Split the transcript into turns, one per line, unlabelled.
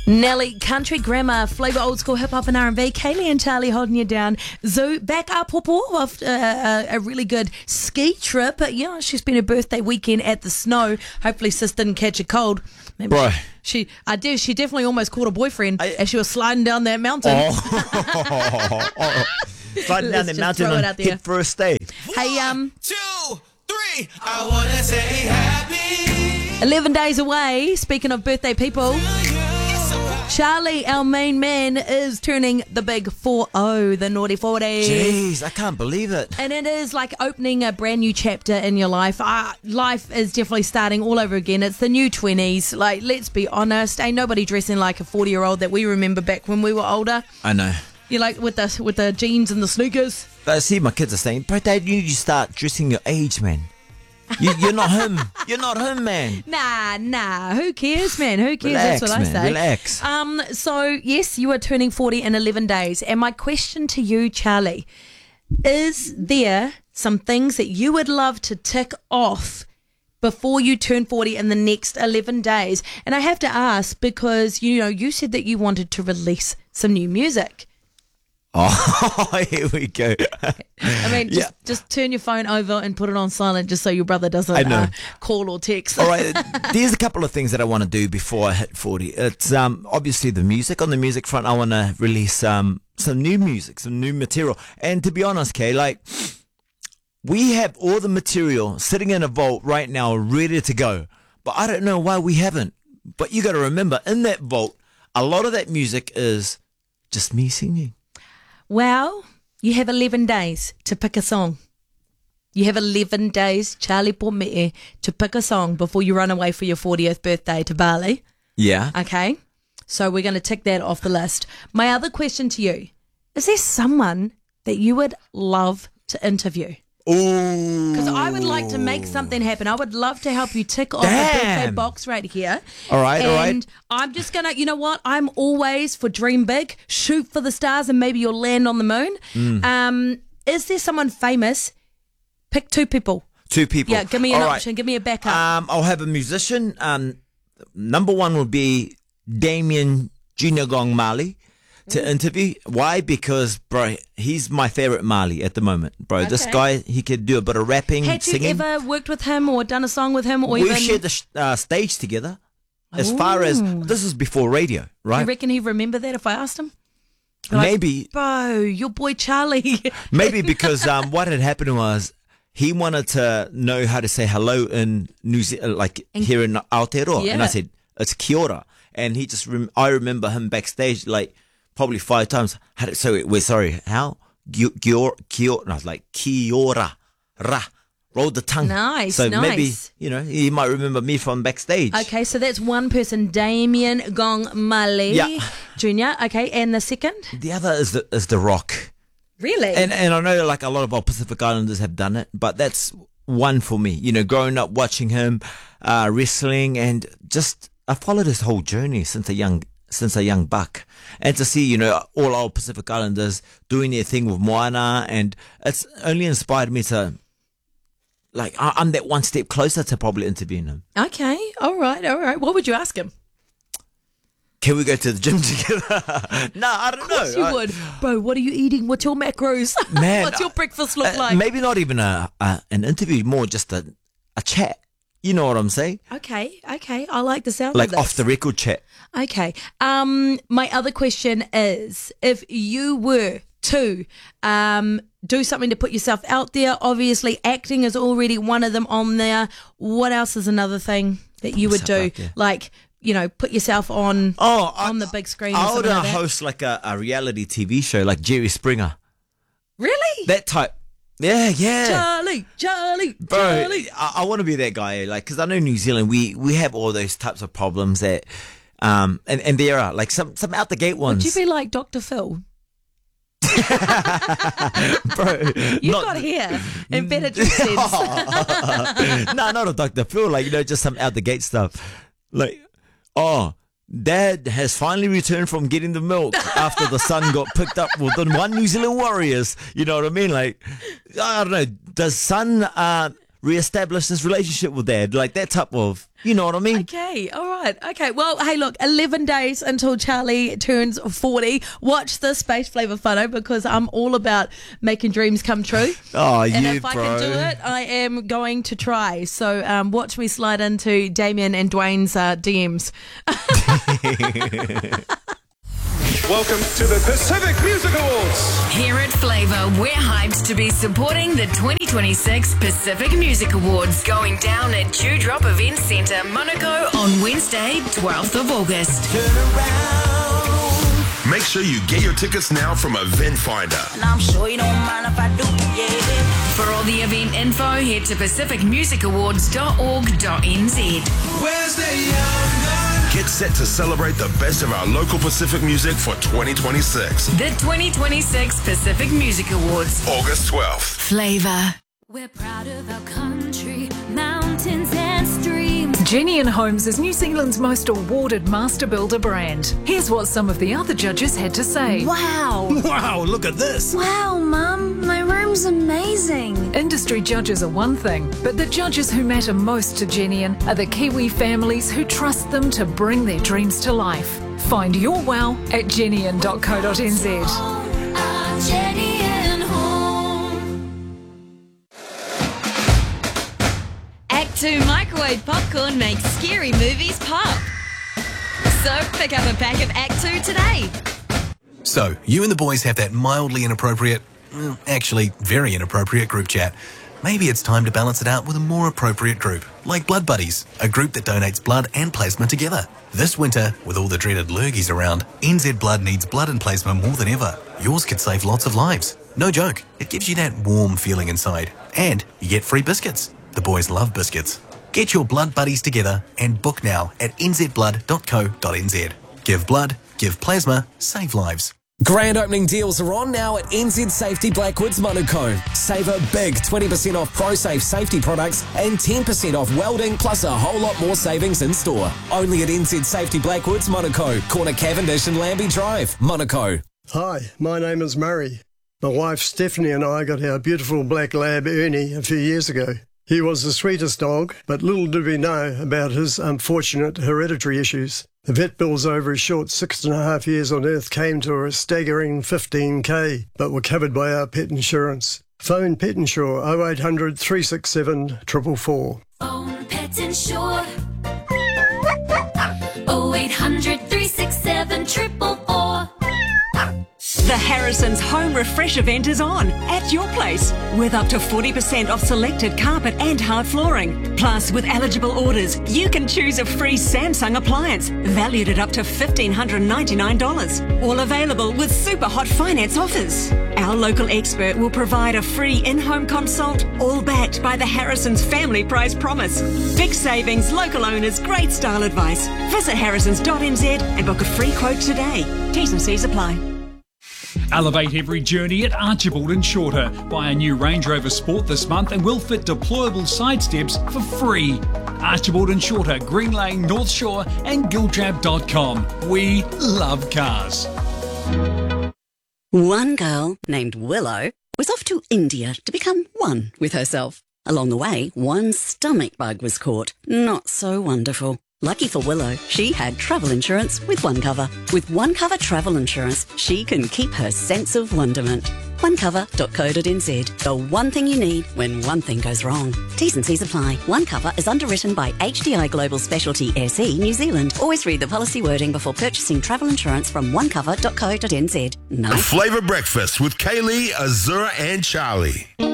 Nelly, country grammar, flavour, old school hip hop and R&B. Kaylee and Charlie holding you down. Zoo back up after a really good ski trip. Yeah, she's been her birthday weekend at the snow. Hopefully, sis didn't catch a cold. Maybe
Bro.
She definitely almost caught a boyfriend as she was sliding down that mountain.
Sliding down the
just
mountain
throw it
on
out there.
hip first day.
Hey,
1, 2, 3. I wanna say happy.
11 days away. Speaking of birthday people, Charlie, our main man, is turning the big 40, the naughty 40.
Jeez, I can't believe it.
And it is like opening a brand new chapter in your life. Life is definitely starting all over again. It's the new 20s. Like, let's be honest. Ain't nobody dressing like a 40-year-old that we remember back when we were older.
I know.
You like with the jeans and the sneakers.
But I see my kids are saying, bro, Dad, you need to start dressing your age, man. You're not him. You're not him, man.
Nah. Who cares, man? Who cares?
Relax,
That's what
man.
I say.
Relax.
So, yes, you are turning 40 in 11 days. And my question to you, Charlie, is there some things that you would love to tick off before you turn 40 in the next 11 days? And I have to ask because, you said that you wanted to release some new music.
Oh, here we go.
I mean, just turn your phone over and put it on silent just so your brother doesn't call or text.
All right, there's a couple of things that I want to do before I hit 40. It's obviously the music. On the music front, I want to release some new music, some new material. And to be honest, Kay, like, we have all the material sitting in a vault right now ready to go. But I don't know why we haven't. But you got to remember, in that vault, a lot of that music is just me singing.
Well, you have 11 days to pick a song. You have 11 days, Charlie Pomee, to pick a song before you run away for your 40th birthday to Bali.
Yeah.
Okay? So we're going to tick that off the list. My other question to you, is there someone that you would love to interview?
Ooh.
Because I would like to make something happen. I would love to help you tick off a birthday box right here.
All right.
And I'm just going to, you know what? I'm always for dream big, shoot for the stars, and maybe you'll land on the moon. Is there someone famous? Pick two people.
Two people.
Yeah, give me an
All
option.
right.
Give me a backup.
I'll have a musician. Number one will be Damien Junior Gong Mali to interview. Why? Because, bro, he's my favorite Mali at the moment, bro. This guy, he could do a bit of rapping, singing.
Had you ever worked with him or done a song with him? Or
We've
even
shared the stage together. As far as, this is before radio, right?
You reckon he'd remember that if I asked him?
Maybe.
Bro, your boy Charlie.
Maybe because what had happened was he wanted to know how to say hello in New Zealand, like here in Aotearoa.
Yeah.
And I said, it's kia ora. And he just, I remember him backstage, like, probably 5 times. We're sorry, how? Kia ora. And I was like, kia ora. Ra. Rolled the tongue.
Nice,
so
nice.
maybe, he might remember me from backstage.
Okay, so that's one person, Damien Gong Mali Jr. Okay, and the second?
The other is the Rock.
Really?
And I know like a lot of our Pacific Islanders have done it, but that's one for me. Growing up watching him wrestling, and just I followed his whole journey since a young buck, and to see all our Pacific Islanders doing their thing with Moana, and it's only inspired me to, like, I'm that one step closer to probably interviewing him.
Okay, all right. What would you ask him?
Can we go to the gym together? No, I don't know.
Of course you would. Bro, what are you eating? What's your macros?
Man,
what's your breakfast look like?
Maybe not even an interview, more just a chat. You know what I'm saying?
Okay. I like the sound
like
of this.
off the record chat.
Okay. My other question is, if you were to do something to put yourself out there, obviously acting is already one of them on there. What else is another thing that you would do? Like, put yourself on the big screen or
I
something
would
like that?
host like a reality TV show like Jerry Springer.
Really?
That type. Yeah.
Charlie.
Bro, I want to be that guy, like, because I know New Zealand, we have all those types of problems that, and there are, like, some out the gate ones.
Would you be like Dr. Phil?
Bro,
You got hair and better dress sense.
No, not a Dr. Phil, like, just some out the gate stuff. Like, Dad has finally returned from getting the milk after the son got picked up within one New Zealand Warriors. You know what I mean? Like, I don't know. Does son reestablish this relationship with Dad. Like that type of, you know what I mean?
Okay, all right. Okay, well, hey, look, 11 days until Charlie turns 40. Watch this Space Flavour photo because I'm all about making dreams come true.
Oh,
and
yeah,
if I
bro.
can do it, I am going to try. So watch me slide into Damien and Dwayne's DMs.
Welcome to the Pacific Music Awards.
Here at Flavour, we're hyped to be supporting the 2026 Pacific Music Awards going down at Dewdrop Event Centre, Monaco on Wednesday, 12th of August.
Make sure you get your tickets now from Event Finder.
And I'm sure you don't mind if I do, yeah.
For all the event info, head to pacificmusicawards.org.nz.
Where's the young gun?
Get set to celebrate the best of our local Pacific music for 2026.
The 2026 Pacific Music Awards.
August 12th.
Flavour.
We're proud of our country, mountains and streams.
Jenny & Homes is New Zealand's most awarded master builder brand. Here's what some of the other judges had to say.
Wow.
Wow, look at this.
Wow, Mum, my room's amazing.
Industry judges are one thing, but the judges who matter most to Jenny are the Kiwi families who trust them to bring their dreams to life. Find your wow at jennyan.co.nz.
Jenny and Home.
Act 2 microwave popcorn makes scary movies pop. So pick up a pack of Act 2 today.
So, you and the boys have that mildly inappropriate, actually very inappropriate group chat. Maybe it's time to balance it out with a more appropriate group, like Blood Buddies, a group that donates blood and plasma together. This winter, with all the dreaded lurgies around, NZ Blood needs blood and plasma more than ever. Yours could save lots of lives. No joke, it gives you that warm feeling inside. And you get free biscuits. The boys love biscuits. Get your Blood Buddies together and book now at nzblood.co.nz. Give blood, give plasma, save lives.
Grand opening deals are on now at NZ Safety Blackwoods Monaco. Save a big 20% off ProSafe safety products and 10% off welding, plus a whole lot more savings in store. Only at NZ Safety Blackwoods Monaco, corner Cavendish and Lambie Drive, Monaco.
Hi, my name is Murray. My wife Stephanie and I got our beautiful black lab Ernie a few years ago. He was the sweetest dog, but little did we know about his unfortunate hereditary issues. The vet bills over his short 6.5 years on Earth came to a staggering 15k, but were covered by our pet insurance. Phone Pet Insure 0800 367 444.
Phone Pet Insure 0800 367 444.
The Harrison's Home Refresh event is on at your place with up to 40% off selected carpet and hard flooring. Plus, with eligible orders, you can choose a free Samsung appliance valued at up to $1,599. All available with super hot finance offers. Our local expert will provide a free in-home consult, all backed by the Harrison's Family Price Promise. Big savings, local owners, great style advice. Visit harrisons.nz and book a free quote today. T's and C's apply.
Elevate every journey at Archibald and Shorter. Buy a new Range Rover Sport this month and we'll fit deployable side steps for free. Archibald and Shorter, Green Lane, North Shore and Giltrap.com. We love cars.
One girl named Willow was off to India to become one with herself. Along the way, one stomach bug was caught. Not so wonderful. Lucky for Willow, she had travel insurance with OneCover. With OneCover travel insurance, she can keep her sense of wonderment. OneCover.co.nz. The one thing you need when one thing goes wrong. T's and C's apply. OneCover is underwritten by HDI Global Specialty SE New Zealand. Always read the policy wording before purchasing travel insurance from OneCover.co.nz.
The Flavour Breakfast with Kaylee, Azura and Charlie.